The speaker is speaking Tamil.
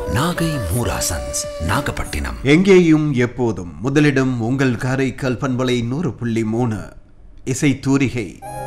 நாகை மூராசன்ஸ் நாகப்பட்டினம். எங்கேயும் எப்போதும் முதலிடம் உங்கள் காரைக்கால் பண்பலை 100.3 இசை தூரிகை.